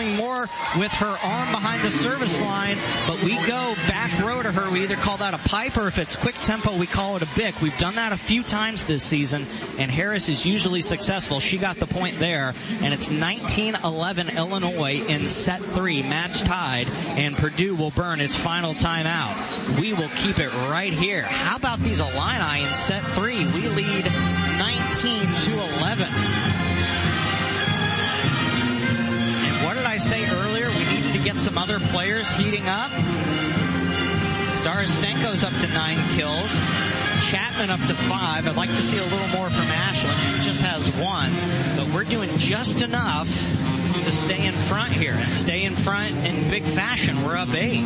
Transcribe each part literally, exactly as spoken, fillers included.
struggling more with her arm behind the service line, but we go back row to her. We either call that a pipe, or if it's quick tempo, we call it a bick. We've done that a few times this season, and Harris is usually successful. She got the point there, and it's nineteen eleven Illinois in set three, match tied, and Purdue will burn its final timeout. We will keep it right here. How about these Illini in set three? We lead nineteen to eleven. And what did I say earlier? We needed to get some other players heating up. Starastenko's up to nine kills. Chapman up to five. I'd like to see a little more from Ashlyn. She just has one. But we're doing just enough to stay in front here and stay in front in big fashion. We're up eight.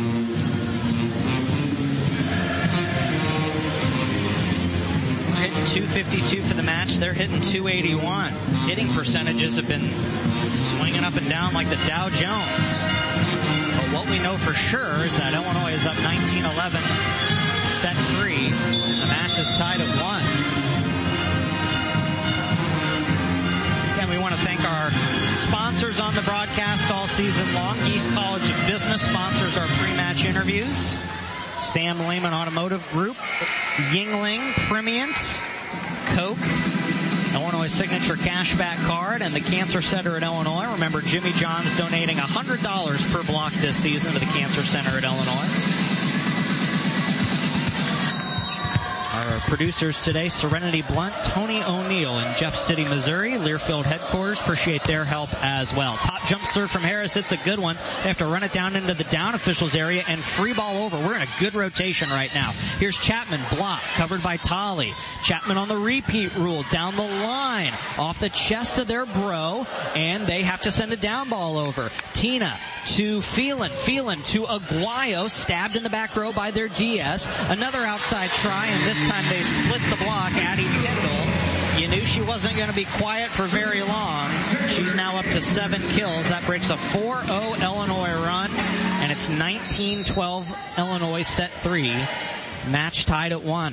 We're hitting two fifty-two for the match. They're hitting two eighty-one. Hitting percentages have been swinging up and down like the Dow Jones. But what we know for sure is that Illinois is up nineteen eleven, set three, and the match is tied at one. And we want to thank our sponsors on the broadcast all season long. East College of Business sponsors our pre-match interviews. Sam Lehman Automotive Group, Yingling, Primient, Coke, Illinois Signature Cashback Card, and the Cancer Center at Illinois. Remember, Jimmy John's donating one hundred dollars per block this season to the Cancer Center at Illinois. Our producers today, Serenity Blunt, Tony O'Neill in Jeff City, Missouri, Learfield headquarters. Appreciate their help as well. Top jump serve from Harris. It's a good one. They have to run it down into the down officials area and free ball over. We're in a good rotation right now. Here's Chapman, block, covered by Tolley. Chapman on the repeat rule, down the line, off the chest of their bro, and they have to send a down ball over. Tina to Phelan. Phelan to Aguayo, stabbed in the back row by their D S. Another outside try, and this time they split the block. Addie Tyndall, you knew she wasn't going to be quiet for very long. She's now up to seven kills. That breaks a four oh Illinois run, and it's nineteen twelve Illinois set three. Match tied at one.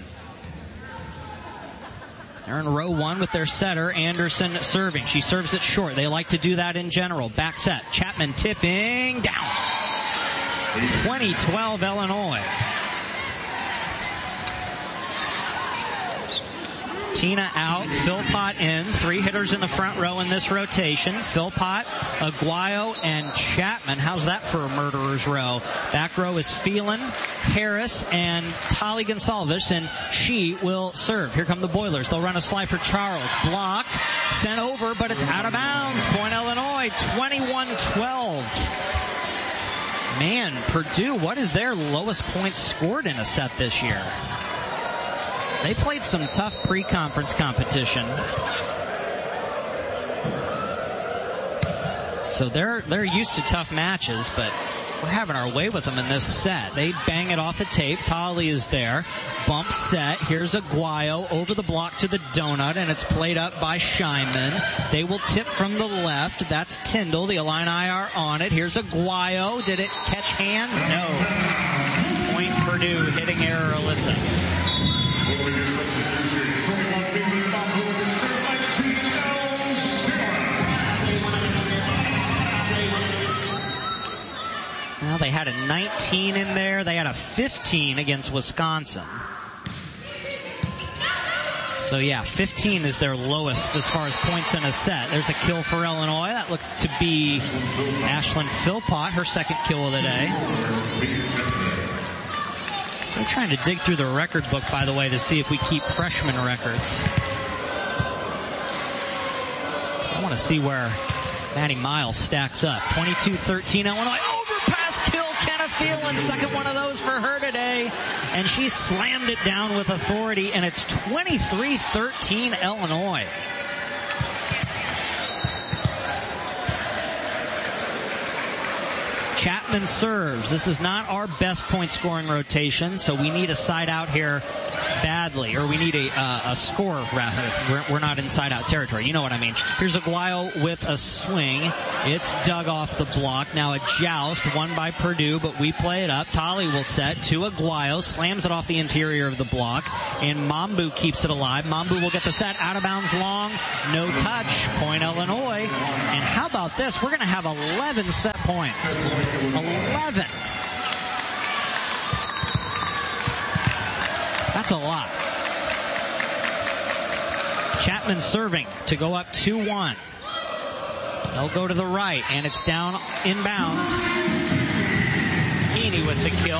They're in row one with their setter, Anderson, serving. She serves it short. They like to do that in general. Back set. Chapman tipping down. twenty twelve Illinois. Tina out, Philpott in. Three hitters in the front row in this rotation. Philpott, Aguayo, and Chapman. How's that for a murderer's row? Back row is Phelan, Harris, and Tali Gonsalves, and she will serve. Here come the Boilers. They'll run a slide for Charles. Blocked, sent over, but it's out of bounds. Point Illinois, twenty-one twelve. Man, Purdue, what is their lowest points scored in a set this year? They played some tough pre-conference competition. So they're they're used to tough matches, but we're having our way with them in this set. They bang it off the tape. Tolley is there. Bump set. Here's Aguayo over the block to the donut, and it's played up by Scheinman. They will tip from the left. That's Tyndall. The Illini are on it. Here's Aguayo. Did it catch hands? No. Point Purdue. Hitting error, Alyssa. Well, they had a nineteen in there. They had a fifteen against Wisconsin. So, yeah, fifteen is their lowest as far as points in a set. There's a kill for Illinois. That looked to be Ashlyn Philpott, her second kill of the day. I'm trying to dig through the record book, by the way, to see if we keep freshman records. I want to see where Maddie Miles stacks up. twenty-two thirteen Illinois. Overpass kill, Kenna Phelan. Second one of those for her today. And she slammed it down with authority, and it's twenty-three thirteen Illinois. Chapman serves. This is not our best point scoring rotation, so we need a side out here badly, or we need a, uh, a score rather. We're, we're not in side out territory. You know what I mean. Here's Aguayo with a swing. It's dug off the block. Now a joust, won by Purdue, but we play it up. Tolly will set to Aguayo, slams it off the interior of the block, and Mambu keeps it alive. Mambu will get the set out of bounds long. No touch. Point Illinois. And how about this? We're going to have eleven set points. eleven. That's a lot. Chapman serving to go up two one. They'll go to the right, and it's down inbounds. Heaney with the kill.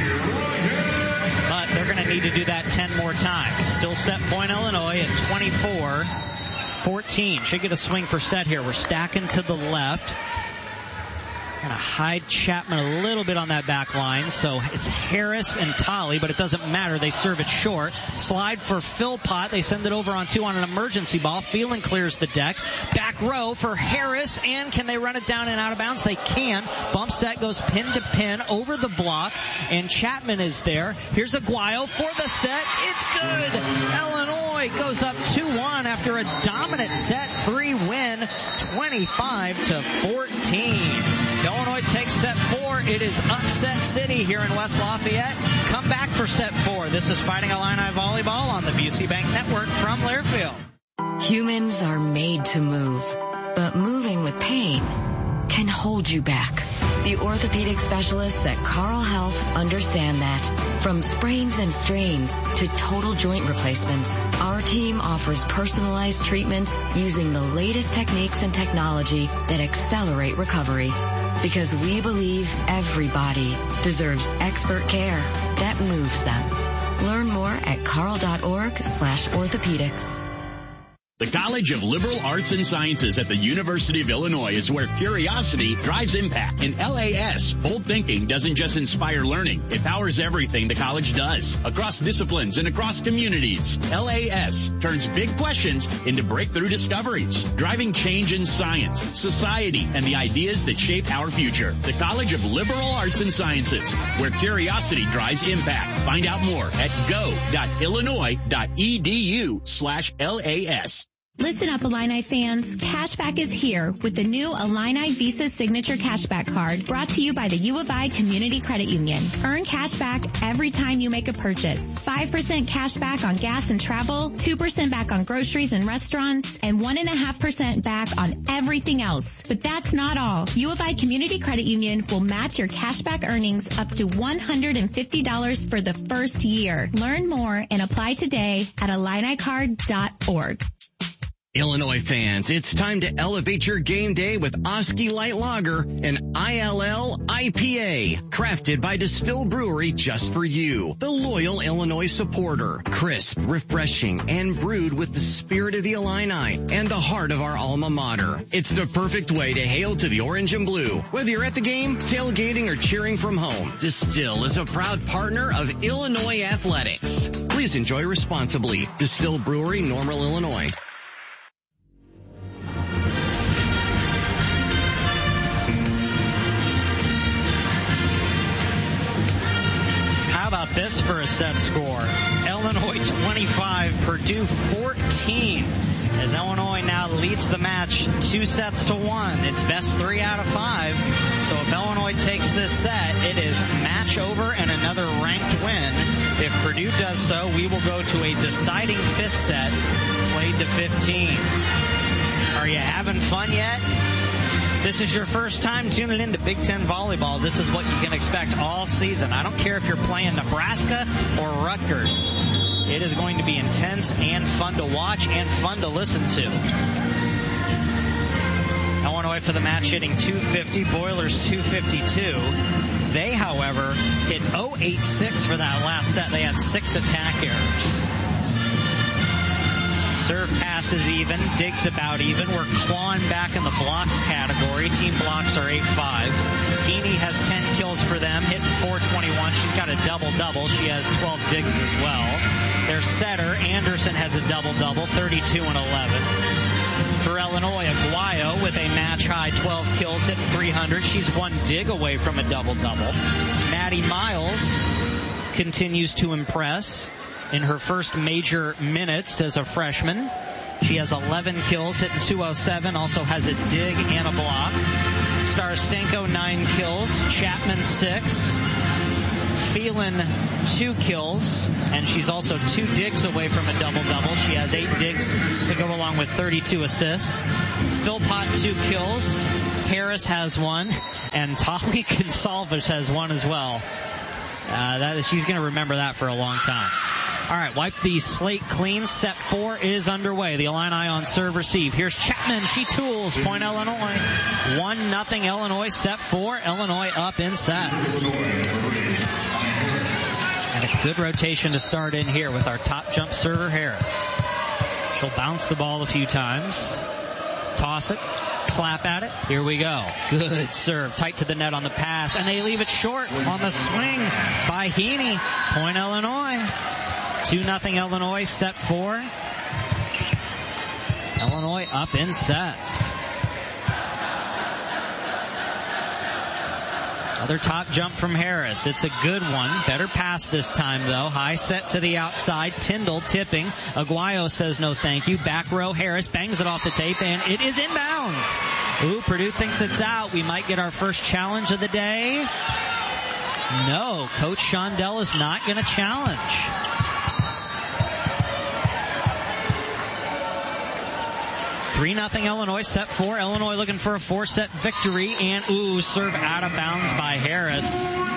But they're going to need to do that ten more times. Still set point Illinois at twenty-four fourteen. Should get a swing for set here. We're stacking to the left. Going to hide Chapman a little bit on that back line. So it's Harris and Tolly, but it doesn't matter. They serve it short. Slide for Philpott. They send it over on two on an emergency ball. Phelan clears the deck. Back row for Harris. And can they run it down and out of bounds? They can. Bump set goes pin to pin over the block. And Chapman is there. Here's Aguayo for the set. It's good. Illinois goes up two one after a dominant set three win, twenty-five to fourteen. Illinois takes set four. It is upset city here in West Lafayette. Come back for set four. This is Fighting Illini Volleyball on the Busey Bank Network from Learfield. Humans are made to move, but moving with pain can hold you back. The orthopedic specialists at Carl Health understand that. From sprains and strains to total joint replacements, our team offers personalized treatments using the latest techniques and technology that accelerate recovery. Because we believe everybody deserves expert care that moves them. Learn more at carl.org slash orthopedics. The College of Liberal Arts and Sciences at the University of Illinois is where curiosity drives impact. In L A S, bold thinking doesn't just inspire learning. It powers everything the college does, across disciplines and across communities. L A S turns big questions into breakthrough discoveries, driving change in science, society, and the ideas that shape our future. The College of Liberal Arts and Sciences, where curiosity drives impact. Find out more at go.illinois.edu slash LAS. Listen up, Illini fans. Cashback is here with the new Illini Visa Signature Cashback Card brought to you by the U of I Community Credit Union. Earn cashback every time you make a purchase. five percent cashback on gas and travel, two percent back on groceries and restaurants, and one point five percent back on everything else. But that's not all. U of I Community Credit Union will match your cashback earnings up to one hundred fifty dollars for the first year. Learn more and apply today at illini card dot org. Illinois fans, it's time to elevate your game day with Oski Light Lager, an I L L I P A, crafted by Distill Brewery just for you, the loyal Illinois supporter. Crisp, refreshing, and brewed with the spirit of the Illini and the heart of our alma mater. It's the perfect way to hail to the orange and blue. Whether you're at the game, tailgating, or cheering from home, Distill is a proud partner of Illinois Athletics. Please enjoy responsibly. Distill Brewery, Normal, Illinois. About this for a set score. Illinois twenty-five, Purdue fourteen. As Illinois now leads the match two sets to one. It's best three out of five. So if Illinois takes this set, it is match over and another ranked win. If Purdue does so, we will go to a deciding fifth set, played to fifteen. Are you having fun yet? This is your first time tuning in to Big Ten Volleyball. This is what you can expect all season. I don't care if you're playing Nebraska or Rutgers. It is going to be intense and fun to watch and fun to listen to. Illinois for the match hitting two fifty, Boilers two fifty-two. They, however, hit oh eight six for that last set. They had six attack errors. Serve passes even, digs about even. We're clawing back in the blocks category. Team blocks are eight five. Heaney has ten kills for them, hitting four twenty-one. She's got a double-double. She has twelve digs as well. Their setter, Anderson, has a double-double, thirty-two and eleven. For Illinois, Aguayo with a match-high twelve kills, hitting three hundred. She's one dig away from a double-double. Maddie Miles continues to impress in her first major minutes as a freshman. She has eleven kills, hitting two oh seven, also has a dig and a block. Starostenko, nine kills. Chapman, six. Phelan, two kills, and she's also two digs away from a double-double. She has eight digs to go along with thirty-two assists. Philpott, two kills. Harris has one, and Tali Gonsalves has one as well. Uh, that is, she's going to remember that for a long time. All right, wipe the slate clean. Set four is underway. The Illini on serve receive. Here's Chapman. She tools. Point Illinois. One nothing Illinois. Set four. Illinois up in sets. And a good rotation to start in here with our top jump server, Harris. She'll bounce the ball a few times. Toss it. Slap at it. Here we go. Good serve. Tight to the net on the pass. And they leave it short on the swing by Heaney. Point Illinois. two nothing Illinois. Set four. Illinois up in sets. Another top jump from Harris. It's a good one. Better pass this time, though. High set to the outside. Tyndall tipping. Aguayo says no thank you. Back row. Harris bangs it off the tape, and it is inbounds. Ooh, Purdue thinks it's out. We might get our first challenge of the day. No, Coach Shondell is not going to challenge. three nothing Illinois, set four. Illinois looking for a four-set victory. And, ooh, serve out of bounds by Harris.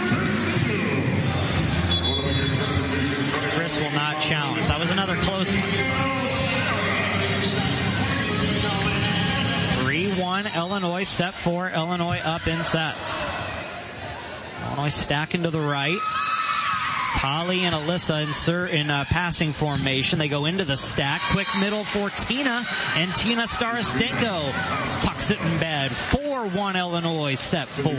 Chris will not challenge. That was another close one. three one Illinois, set four. Illinois up in sets. Illinois stacking to the right. Tali and Alyssa in, sir, in uh, passing formation. They go into the stack. Quick middle for Tina. And Tina Starostenko tucks it in bed. four one Illinois, set four.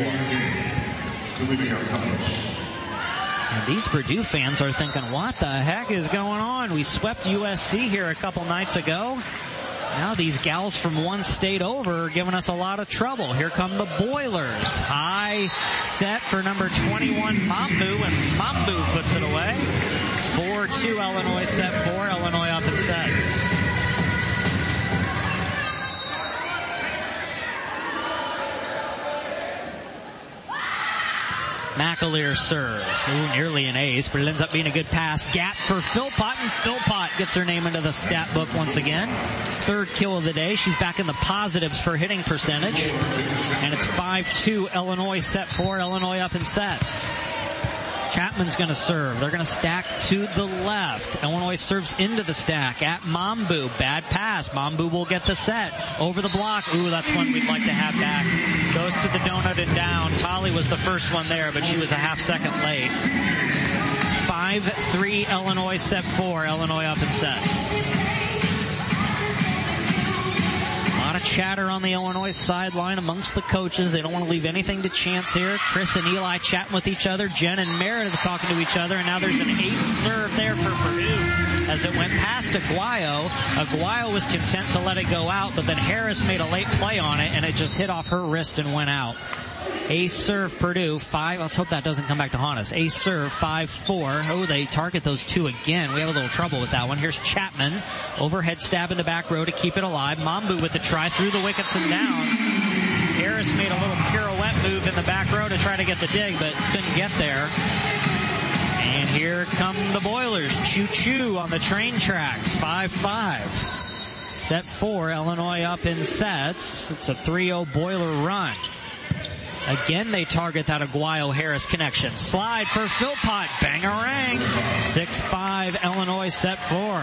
And these Purdue fans are thinking, what the heck is going on? We swept U S C here a couple nights ago. Now these gals from one state over are giving us a lot of trouble. Here come the Boilers. High set for number twenty-one, Mambu, and Mambu puts it away. four two Illinois, set four. Illinois up in sets. McAleer serves. Ooh, nearly an ace, but it ends up being a good pass. Gap for Philpott, and Philpott gets her name into the stat book once again. Third kill of the day. She's back in the positives for hitting percentage. And it's five two Illinois, set four. Illinois up in sets. Chapman's going to serve. They're going to stack to the left. Illinois serves into the stack at Mambu. Bad pass. Mambu will get the set. Over the block. Ooh, that's one we'd like to have back. Goes to the donut and down. Tali was the first one there, but she was a half second late. five three Illinois, set four. Illinois up in sets. A lot of chatter on the Illinois sideline amongst the coaches. They don't want to leave anything to chance here. Chris and Eli chatting with each other. Jen and Meredith talking to each other. And now there's an ace serve there for Purdue as it went past Aguayo. Aguayo was content to let it go out, but then Harris made a late play on it, and it just hit off her wrist and went out. Ace serve Purdue, five. Let's hope that doesn't come back to haunt us. Ace serve, five four. Oh, they target those two again. We have a little trouble with that one. Here's Chapman. Overhead stab in the back row to keep it alive. Mambu with the try through the wickets and down. Harris made a little pirouette move in the back row to try to get the dig, but couldn't get there. And here come the Boilers. Choo-choo on the train tracks. five five. Set four. Illinois up in sets. It's a three oh Boiler run. Again, they target that Aguayo-Harris connection. Slide for Philpott. Bang-a-rang. six five, Illinois, set four.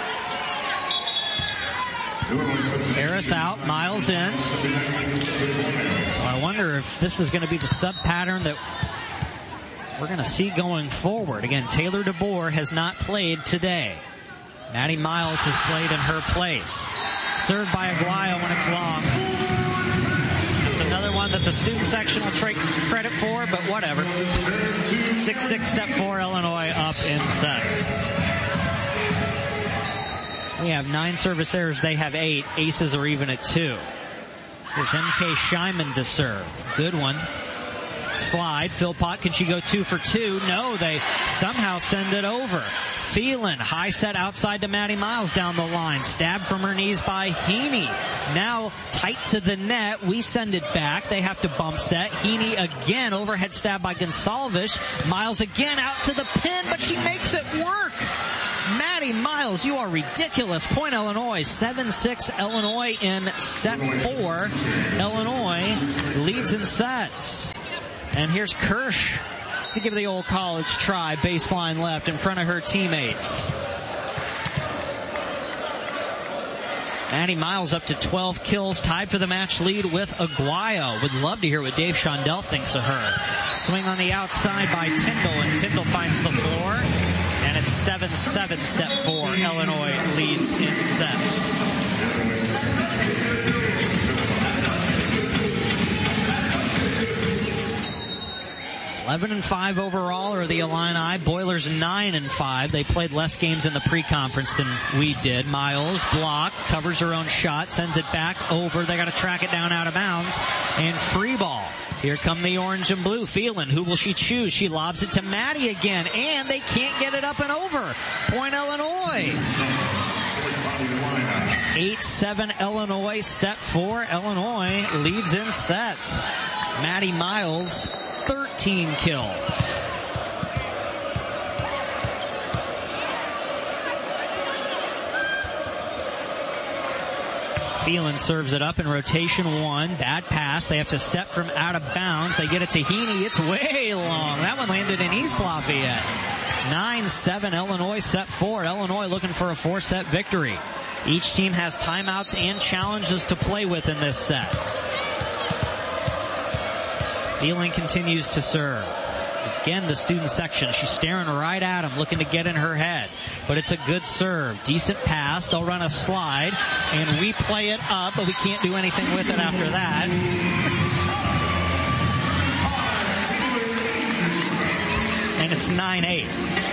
Harris out, Miles in. So I wonder if this is going to be the sub-pattern that we're going to see going forward. Again, Taylor DeBoer has not played today. Maddie Miles has played in her place. Served by Aguayo when it's long. It's another one that the student section will take credit for, but whatever. six six, set four, Illinois up in sets. We have nine service errors. They have eight. Aces are even at two. Here's M K Scheinman to serve. Good one. Slide. Philpott, can she go two for two? No, they somehow send it over. Phelan, high set outside to Maddie Miles down the line. Stabbed from her knees by Heaney. Now tight to the net. We send it back. They have to bump set. Heaney again. Overhead stab by Gonsalves. Miles again out to the pin, but she makes it work. Maddie Miles, you are ridiculous. Point Illinois. seven six Illinois in set four. Illinois leads in sets. And here's Kirsch to give the old college try. Baseline left in front of her teammates. Maddie Miles up to twelve kills, tied for the match lead with Aguayo. Would love to hear what Dave Shondell thinks of her. Swing on the outside by Tyndall, and Tyndall finds the floor. And it's seven seven set four. Illinois leads in sets. eleven and five overall are the Illini. Boilers nine and five. They played less games in the pre-conference than we did. Miles, block, covers her own shot, sends it back over. They got to track it down out of bounds. And free ball. Here come the orange and blue. Phelan, who will she choose? She lobs it to Maddie again, and they can't get it up and over. Point Illinois. eight seven Illinois, set four. Illinois leads in sets. Maddie Miles, thirteen kills. Phelan serves it up in rotation one. Bad pass. They have to set from out of bounds. They get it to Heaney. It's way long. That one landed in East Lafayette. nine seven Illinois, set four. Illinois looking for a four-set victory. Each team has timeouts and challenges to play with in this set. Phelan continues to serve. Again, the student section. She's staring right at him, looking to get in her head. But it's a good serve. Decent pass. They'll run a slide, and we play it up, but we can't do anything with it after that. And it's nine eight.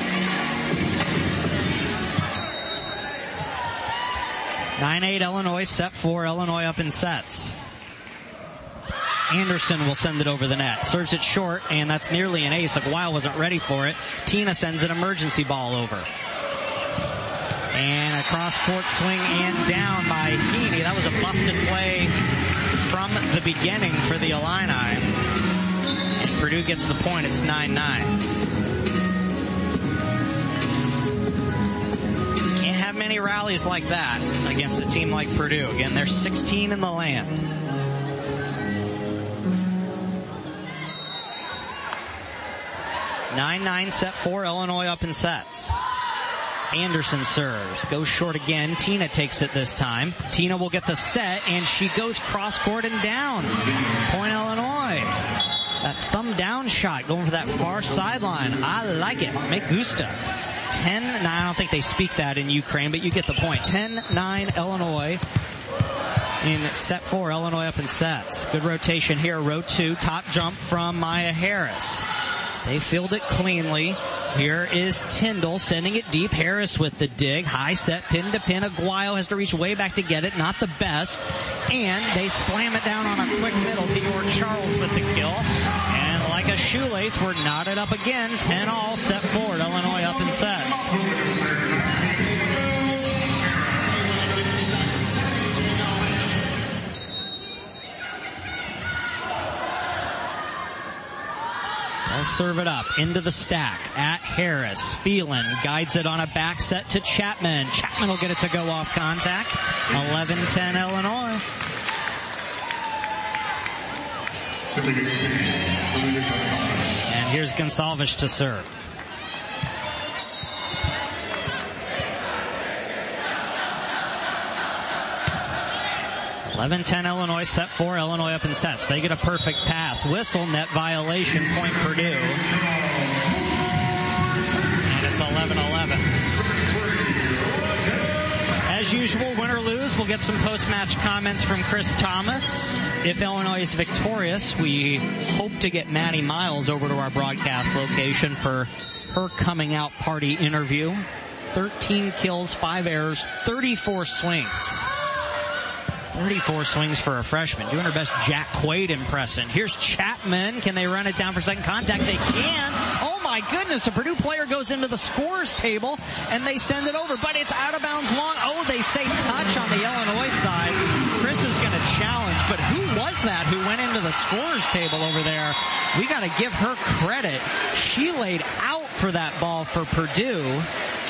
nine eight Illinois, set four. Illinois up in sets. Anderson will send it over the net. Serves it short, and that's nearly an ace. Aguayo wasn't ready for it. Tina sends an emergency ball over. And a cross-court swing and down by Heaney. That was a busted play from the beginning for the Illini. And Purdue gets the point. It's nine nine. Can't have many rallies like that against a team like Purdue. Again, they're sixteen in the land. nine nine set four, Illinois up in sets. Anderson serves, goes short again. Tina takes it this time. Tina will get the set, and she goes cross-court and down. Point Illinois. That thumb down shot going for that far sideline. I like it. Me gusta. ten nine, I don't think they speak that in Ukraine, but you get the point. ten nine Illinois in set four. Illinois up in sets. Good rotation here. Row two. Top jump from Maya Harris. They filled it cleanly. Here is Tyndall sending it deep. Harris with the dig. High set, pin to pin. Aguayo has to reach way back to get it. Not the best. And they slam it down on a quick middle. Dior Charles with the kill. And like a shoelace, we're knotted up again. ten all, set forward. Illinois up in sets. They'll serve it up into the stack at Harris. Phelan guides it on a back set to Chapman. Chapman will get it to go off contact. eleven ten Illinois. And here's Gonsalves to serve. eleven ten Illinois, set four. Illinois up in sets. They get a perfect pass. Whistle, net violation, point Purdue. And it's eleven eleven. As usual, win or lose, we'll get some post-match comments from Chris Thomas. If Illinois is victorious, we hope to get Maddie Miles over to our broadcast location for her coming out party interview. thirteen kills, five errors, thirty-four swings. thirty-four swings for a freshman. Doing her best Jack Quaid impression. Here's Chapman. Can they run it down for second contact? They can. Oh my goodness. A Purdue player goes into the scorer's table and they send it over, but it's out of bounds long. Oh, they say touch on the Illinois side. Chris is going to challenge, but who was that who went into the scorer's table over there? We got to give her credit. She laid out for that ball for Purdue.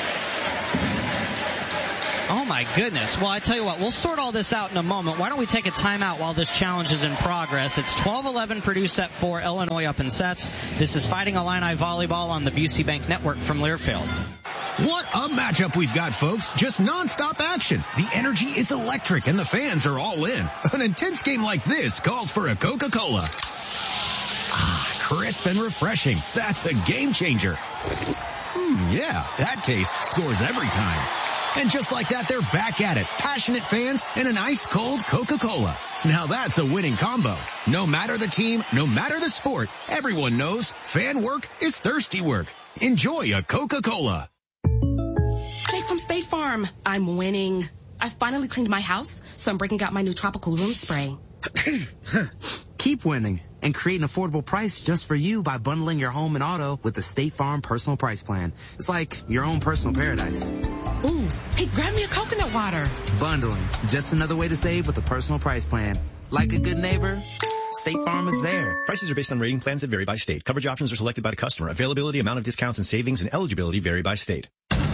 Oh, my goodness. Well, I tell you what, we'll sort all this out in a moment. Why don't we take a timeout while this challenge is in progress? It's twelve eleven, Purdue set four, Illinois up in sets. This is Fighting Illini Volleyball on the Busey Bank Network from Learfield. What a matchup we've got, folks. Just nonstop action. The energy is electric and the fans are all in. An intense game like this calls for a Coca-Cola. Ah, crisp and refreshing. That's a game changer. Hmm, yeah, that taste scores every time. And just like that, they're back at it. Passionate fans and an ice-cold Coca-Cola. Now that's a winning combo. No matter the team, no matter the sport, everyone knows fan work is thirsty work. Enjoy a Coca-Cola. Jake from State Farm. I'm winning. I finally cleaned my house, so I'm breaking out my new tropical room spray. Keep winning and create an affordable price just for you by bundling your home and auto with the State Farm Personal Price Plan. It's like your own personal paradise. Ooh, hey, grab me a coconut water. Bundling, just another way to save with a personal price plan. Like a good neighbor, State Farm is there. Prices are based on rating plans that vary by state. Coverage options are selected by the customer. Availability, amount of discounts and savings, and eligibility vary by state.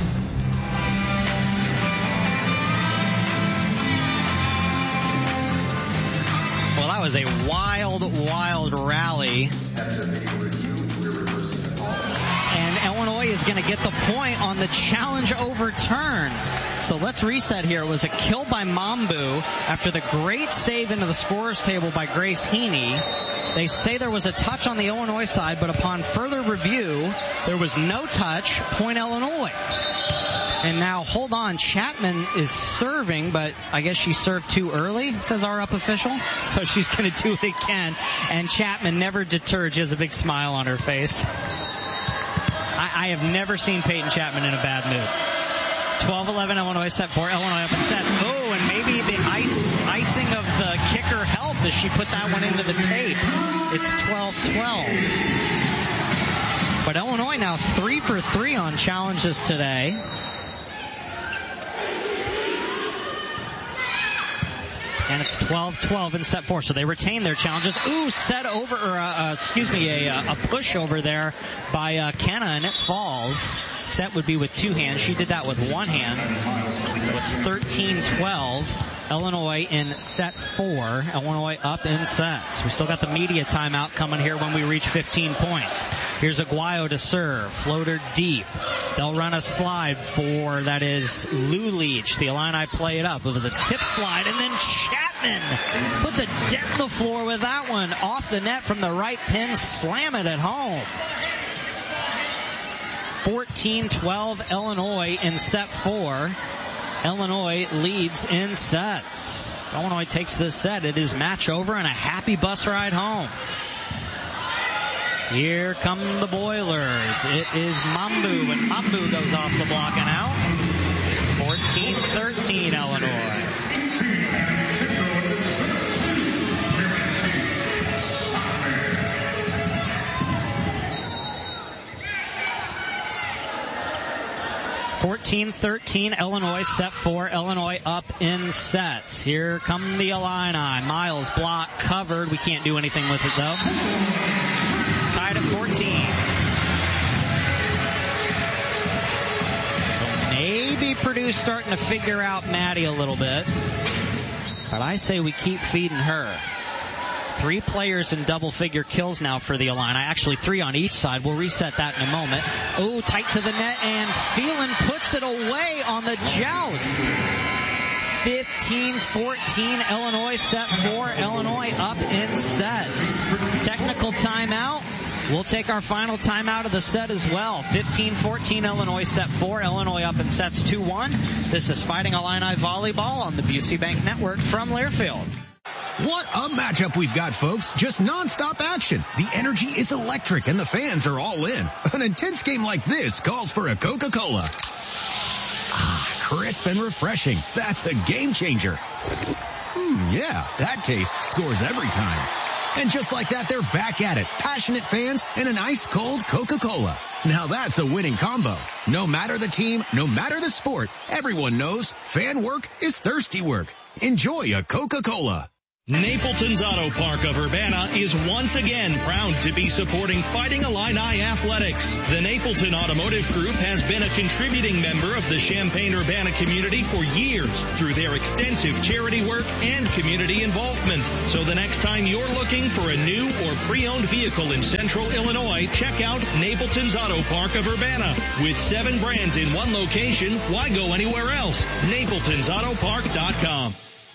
Well, that was a wild, wild rally. And Illinois is going to get the point on the challenge overturn. So let's reset here. It was a kill by Mambu after the great save into the scorer's table by Grace Heaney. They say there was a touch on the Illinois side, but upon further review, there was no touch. Point Illinois. And now, hold on, Chapman is serving, but I guess she served too early, says our up official. So she's going to do it again. And Chapman never deterred. She has a big smile on her face. I, I have never seen Peyton Chapman in a bad mood. twelve eleven, Illinois set four. Illinois up in sets. Oh, and maybe the ice icing of the kicker helped as she put that one into the tape. It's twelve twelve. But Illinois now three for three on challenges today. And it's twelve twelve in set four, so they retain their challenges. Ooh, set over, or uh, uh, excuse me, a, a push over there by uh, Kenna, and it falls. Set would be with two hands. She did that with one hand. So it's thirteen twelve. Illinois in set four. Illinois up in sets. We still got the media timeout coming here when we reach fifteen points. Here's Aguayo to serve. Floater deep. They'll run a slide for, that is, Lulich. The Illini play it up. It was a tip slide, and then Chapman puts a dent in the floor with that one. Off the net from the right pin. Slam it at home. fourteen twelve Illinois in set four. Illinois leads in sets. Illinois takes this set. It is match over and a happy bus ride home. Here come the Boilers. It is Mambu, and Mambu goes off the block and out. fourteen thirteen Illinois. fourteen thirteen, Illinois set four. Illinois up in sets. Here come the Illini. Miles block covered. We can't do anything with it though. Tied at fourteen. So maybe Purdue's starting to figure out Maddie a little bit. But I say we keep feeding her. Three players in double-figure kills now for the Illini. Actually, three on each side. We'll reset that in a moment. Oh, tight to the net, and Phelan puts it away on the joust. fifteen fourteen, Illinois set four. Illinois up in sets. Technical timeout. We'll take our final timeout of the set as well. fifteen fourteen, Illinois set four. Illinois up in sets two one. This is Fighting Illini Volleyball on the Busey Bank Network from Learfield. What a matchup we've got, folks. Just nonstop action. The energy is electric and the fans are all in. An intense game like this calls for a Coca-Cola. Ah, crisp and refreshing. That's a game changer. Hmm, yeah, that taste scores every time. And just like that, they're back at it. Passionate fans and an ice-cold Coca-Cola. Now that's a winning combo. No matter the team, no matter the sport, everyone knows fan work is thirsty work. Enjoy a Coca-Cola. Napleton's Auto Park of Urbana is once again proud to be supporting Fighting Illini athletics. The Napleton Automotive Group has been a contributing member of the Champaign-Urbana community for years through their extensive charity work and community involvement. So the next time you're looking for a new or pre-owned vehicle in central Illinois, check out Napleton's Auto Park of Urbana. With seven brands in one location, why go anywhere else? Napletons Auto Park dot com.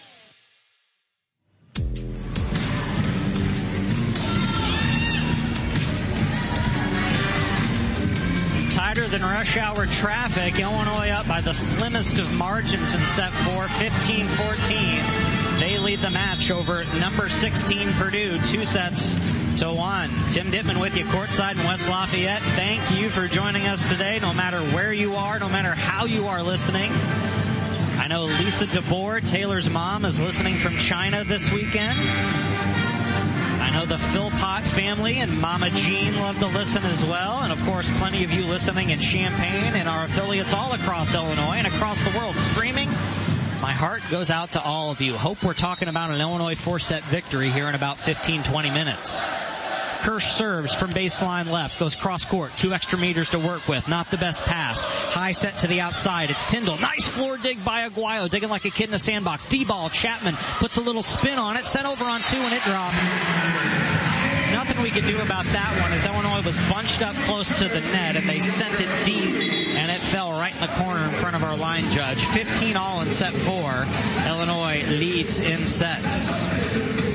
Tighter than rush hour traffic. Illinois up by the slimmest of margins in set four, fifteen fourteen. They lead the match over number sixteen Purdue, two sets to one. Tim Dittman with you courtside in West Lafayette. Thank you for joining us today, no matter where you are, no matter how you are listening. I know Lisa DeBoer, Taylor's mom, is listening from China this weekend. I know the Philpott family and Mama Jean love to listen as well. And, of course, plenty of you listening in Champaign and our affiliates all across Illinois and across the world streaming. My heart goes out to all of you. Hope we're talking about an Illinois four-set victory here in about fifteen, twenty minutes. Kirsch serves from baseline left, goes cross court, two extra meters to work with, not the best pass. High set to the outside, it's Tyndall. Nice floor dig by Aguayo, digging like a kid in a sandbox. D-ball, Chapman puts a little spin on it, sent over on two, and it drops. Nothing we could do about that one as Illinois was bunched up close to the net, and they sent it deep, and it fell right in the corner in front of our line judge. fifteen all in set four. Illinois leads in sets.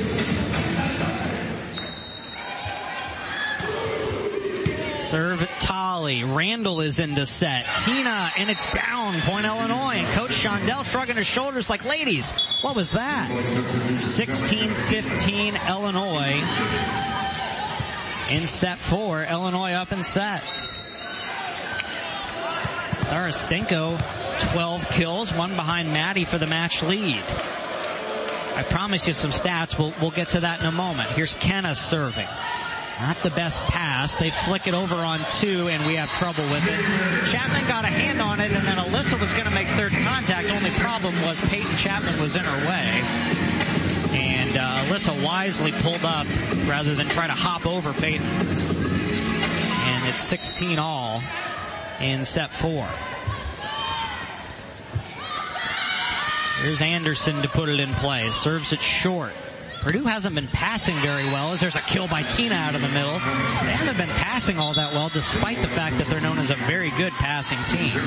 Serve Tolly. Randall is into set. Tina, and it's down. Point Illinois. And Coach Shondell shrugging his shoulders like, ladies, what was that? sixteen fifteen Illinois in set four. Illinois up in sets. Tarasenko, twelve kills, one behind Maddie for the match lead. I promise you some stats. We'll, we'll get to that in a moment. Here's Kenna serving. Not the best pass. They flick it over on two, and we have trouble with it. Chapman got a hand on it, and then Alyssa was going to make third contact. Only problem was Peyton Chapman was in her way. And uh, Alyssa wisely pulled up rather than try to hop over Peyton. And it's sixteen all in set four. Here's Anderson to put it in play. Serves it short. Purdue hasn't been passing very well as there's a kill by Tina out of the middle. They haven't been passing all that well despite the fact that they're known as a very good passing team.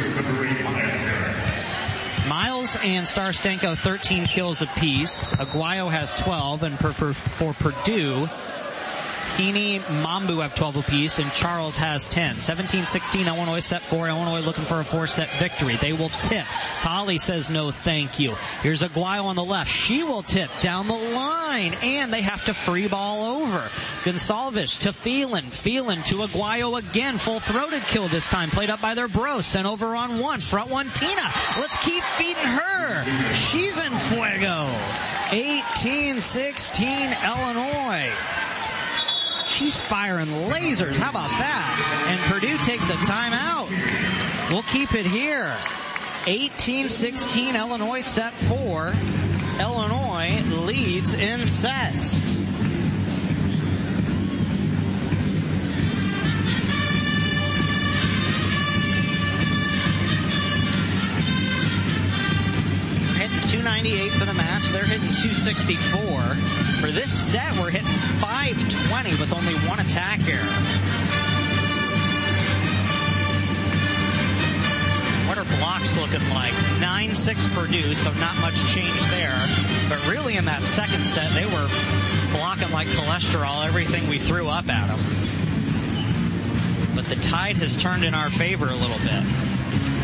Miles and Tarasenko, thirteen kills apiece. Aguayo has twelve, and for, for, for Purdue, Heaney, Mambu have twelve apiece, and Charles has ten. seventeen sixteen, Illinois set four. Illinois looking for a four-set victory. They will tip. Tolly says no thank you. Here's Aguayo on the left. She will tip down the line, and they have to free ball over. Gonsalves to Phelan. Phelan to Aguayo again. Full-throated kill this time. Played up by their bro. Sent over on one. Front one, Tina. Let's keep feeding her. She's in fuego. eighteen sixteen, Illinois. She's firing lasers. How about that? And Purdue takes a timeout. We'll keep it here. eighteen sixteen, Illinois set four. Illinois leads in sets. two ninety-eight for the match. They're hitting two sixty-four. For this set, we're hitting five twenty with only one attack error. What are blocks looking like? nine six Purdue, so not much change there. But really in that second set, they were blocking like cholesterol, everything we threw up at them. But the tide has turned in our favor a little bit.